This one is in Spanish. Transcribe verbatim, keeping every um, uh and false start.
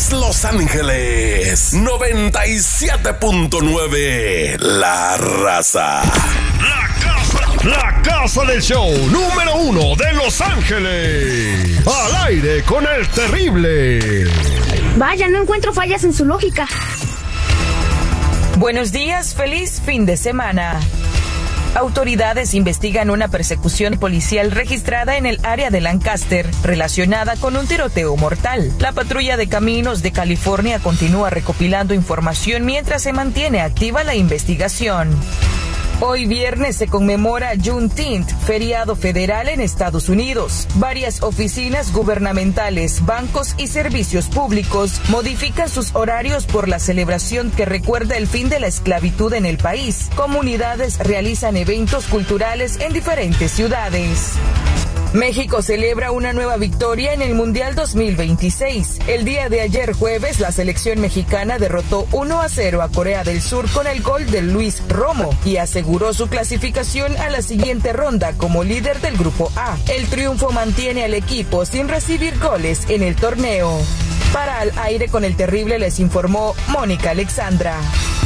es Los Ángeles noventa y siete punto nueve, La Raza. La casa, la casa del show número uno de Los Ángeles. Al aire con el terrible. Vaya, no encuentro fallas en su lógica. Buenos días, feliz fin de semana. Autoridades investigan una persecución policial registrada en el área de Lancaster relacionada con un tiroteo mortal. La patrulla de caminos de California continúa recopilando información mientras se mantiene activa la investigación. Hoy viernes se conmemora Juneteenth, feriado federal en Estados Unidos. Varias oficinas gubernamentales, bancos y servicios públicos modifican sus horarios por la celebración que recuerda el fin de la esclavitud en el país. Comunidades realizan eventos culturales en diferentes ciudades. México celebra una nueva victoria en el Mundial dos mil veintiséis. El día de ayer jueves, la selección mexicana derrotó uno a cero a Corea del Sur con el gol de Luis Romo y aseguró su clasificación a la siguiente ronda como líder del Grupo A. El triunfo mantiene al equipo sin recibir goles en el torneo. Para Al Aire con el Terrible les informó Mónica Alexandra.